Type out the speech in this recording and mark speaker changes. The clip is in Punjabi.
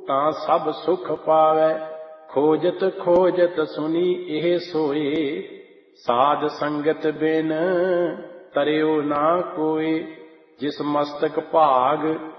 Speaker 1: ਤਾਂ ਸਭ ਸੁਖ ਪਾਵੈ। ਖੋਜਤ ਖੋਜਤ ਸੁਨੀ ਇਹ ਸੋਏ, ਸਾਧ ਸੰਗਤ ਬਿਨ ਤਰਿਓ ਨਾ ਕੋਏ। ਜਿਸ ਮਸਤਕ ਭਾਗ